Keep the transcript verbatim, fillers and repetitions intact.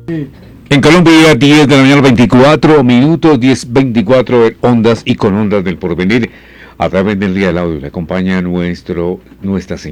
En Colombia, diez de la mañana, veinticuatro minutos, diez veinticuatro en Ondas y con Ondas del Porvenir. A través del día del audio le acompaña nuestro, nuestra señora.